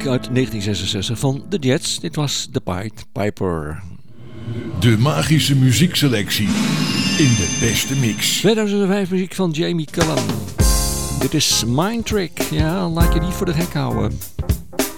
uit 1966 van The Jets. Dit was The Pied Piper. De magische muziekselectie in de beste mix. 2005 muziek van Jamie Cullum. Dit is Mind Trick. Ja, laat je niet voor de gek houden.